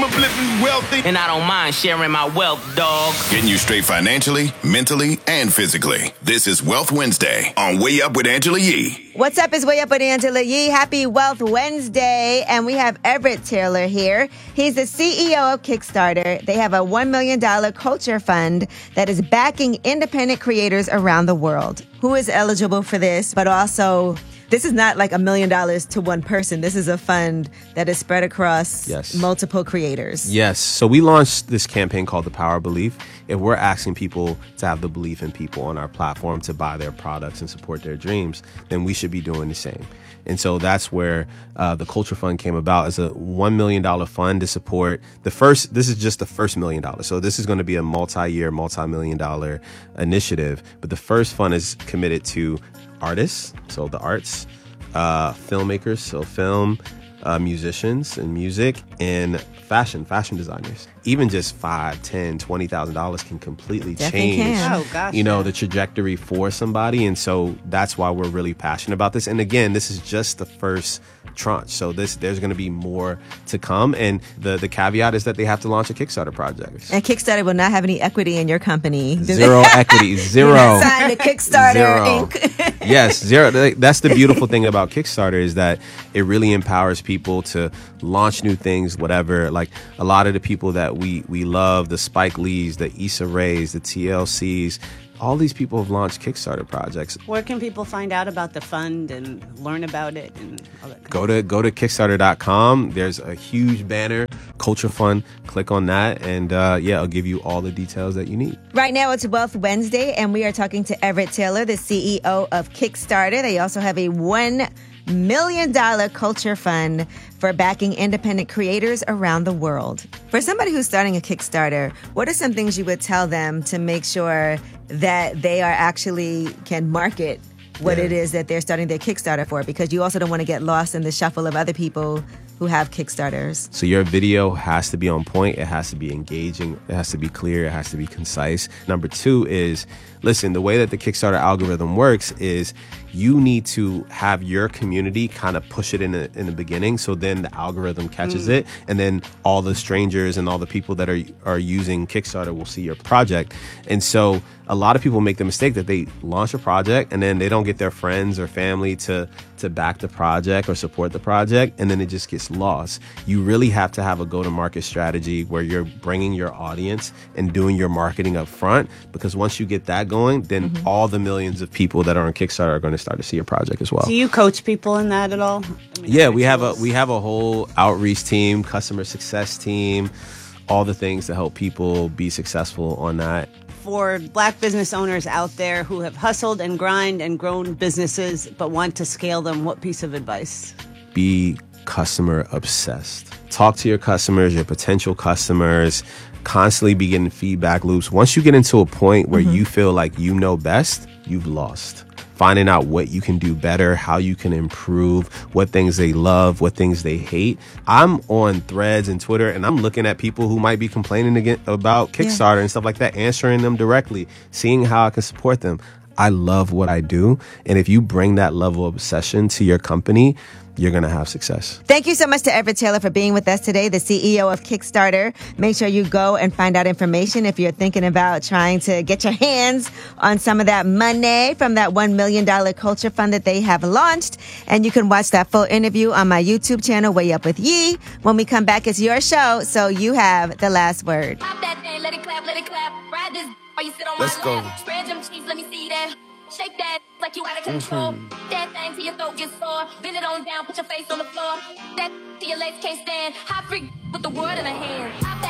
flipping wealthy. And I don't mind sharing my wealth, dog. Getting you straight financially, mentally, and physically. This is Wealth Wednesday on Way Up with Angela Yee. What's up? It's Way Up with Angela Yee. Happy Wealth Wednesday. And we have Everett Taylor here. He's the CEO of Kickstarter. They have a $1 million culture fund that is backing independent creators around the world. Who is eligible for this? But also, this is not like $1 million to one person. This is a fund that is spread across multiple creators. Yes. So we launched this campaign called The Power of Belief. If we're asking people to have the belief in people on our platform to buy their products and support their dreams, then we should be doing the same. And so that's where the Culture Fund came about as a $1 million fund to support this is just the first $1 million. So this is going to be a multi-year, multi-million-dollar initiative. But the first fund is committed to artists, so the arts, filmmakers, so film, musicians and music, and fashion designers. Even just $5,000, $10,000, $20,000 can completely change, the trajectory for somebody. And so that's why we're really passionate about this. And again, this is just the first tranche. So there's going to be more to come. And the caveat is that they have to launch a Kickstarter project. And Kickstarter will not have any equity in your company. Zero equity, zero. Sign the Kickstarter Inc. Yes, zero. That's the beautiful thing about Kickstarter is that it really empowers people to launch new things, whatever. Like a lot of the people that we love, the Spike Lees, the Issa Raes, the TLCs, all these people have launched Kickstarter projects. Where can people find out about the fund and learn about it and all that? Go to Kickstarter.com. There's a huge banner, Culture Fund. Click on that, and I'll give you all the details that you need. Right now, it's Wealth Wednesday, and we are talking to Everett Taylor, the CEO of Kickstarter. They also have a $1 million culture fund for backing independent creators around the world. For somebody who's starting a Kickstarter, what are some things you would tell them to make sure that they are actually can market what it is that they're starting their Kickstarter for? Because you also don't want to get lost in the shuffle of other people who have Kickstarters. So your video has to be on point. It has to be engaging. It has to be clear. It has to be concise. Number two is, listen, the way that the Kickstarter algorithm works is you need to have your community kind of push it in the beginning, so then the algorithm catches it, and then all the strangers and all the people that are using Kickstarter will see your project. And so a lot of people make the mistake that they launch a project and then they don't get their friends or family to back the project or support the project, and then it just gets lost. You really have to have a go-to-market strategy where you're bringing your audience and doing your marketing up front, because once you get that going, then all the millions of people that are on Kickstarter are going to start to see your project as well. Do you coach people in that at all? We have a whole outreach team, customer success team, all the things to help people be successful on that. For Black business owners out there who have hustled and grind and grown businesses but want to scale them, what piece of advice? Be customer obsessed. Talk to your customers, your potential customers, constantly be getting feedback loops. Once you get into a point where you feel like you know best, you've lost. Finding out what you can do better, how you can improve, what things they love, what things they hate. I'm on Threads and Twitter, and I'm looking at people who might be complaining again about Kickstarter and stuff like that, answering them directly, seeing how I can support them. I love what I do, and if you bring that level of obsession to your company, you're going to have success. Thank you so much to Everett Taylor for being with us today, the CEO of Kickstarter. Make sure you go and find out information if you're thinking about trying to get your hands on some of that money from that $1 million culture fund that they have launched. And you can watch that full interview on my YouTube channel, Way Up with Yee. When we come back, it's your show, so you have the last word. Pop that thing, let it clap, ride this while you sit on Let's my go. lap. Spread them cheeks, let me see that. Shake that like you out of control. That thing till your throat gets sore. Bend it on down, put your face on the floor. That till your legs can't stand. Hot freak with the world in a hand. Pop that